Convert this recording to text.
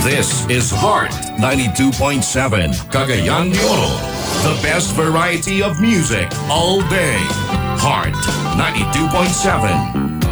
This is Heart 92.7, Cagayan de Oro. The best variety of music all day. Heart 92.7.